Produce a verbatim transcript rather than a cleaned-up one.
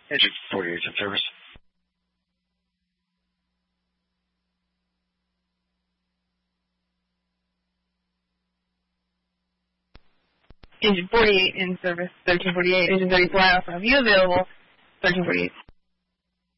Engine forty-eight in service. Engine forty-eight in service, thirteen forty-eight. Engine thirty-four Alpha. View available, thirteen forty-eight.